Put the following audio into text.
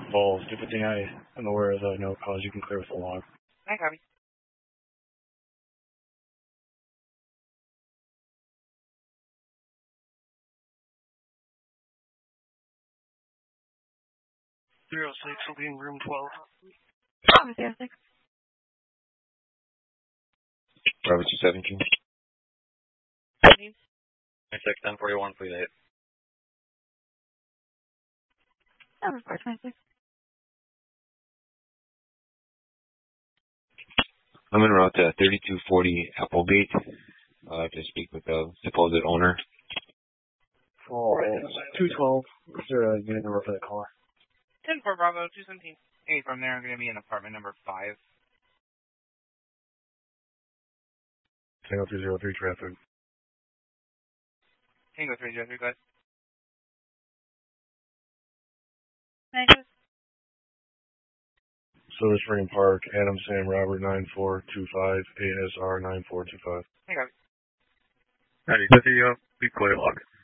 Falls. If anything I am aware of that I know cause, you can clear with the log. I copy. will be in room 12. Office 06. Bravo 217. 26, 1041, please 8. Of course, 26. I'm en route to 3240 Applegate to speak with the supposed owner. Falls. 212. Is there a unit number for that caller? 10-4 Bravo 217. Hey, from there I'm going to be in apartment number 5. Tango 303 traffic. Tango 303, go ahead. Silver Spring Park, Adam Sam Robert 9425, ASR 9425. I got it. Howdy, be clear log.